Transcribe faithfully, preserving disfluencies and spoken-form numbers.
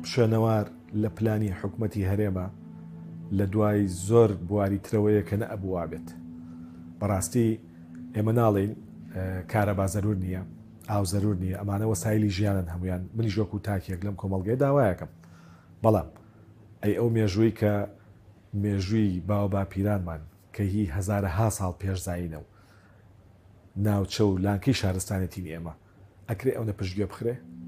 شوێنەوار لە پلانی حکوومەتی هەرێمە لە دوای زۆر بواری ترەوەیە کە نەئەبوو بێت. بەڕاستی ئێمە ناڵێن کارەبا زەرور نییە، ئاو زەرور نییە، ئەمانە وەسایلی ژیانن هەمویان. منی ژۆک و تاکێک لەم کۆمەڵگەی داوایەکەم، بەڵام ئەی ئەو مێژووی کە مێژووی باو باپیرانمان کە هی هەزارەها ساڵ پێشزایینە و ناوچە و لانکەی شارستانێتی ئێمە ئەکرێ ئەوە پشتگوێ بخرێ؟